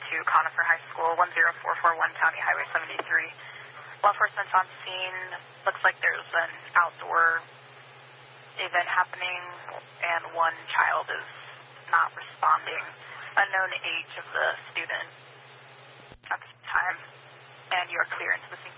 to Conifer High School, 10441 County Highway 73. Law enforcement's on scene. Looks like there's an outdoor event happening, and one child is not responding. Unknown age of the student at this time, and you are clear into the scene.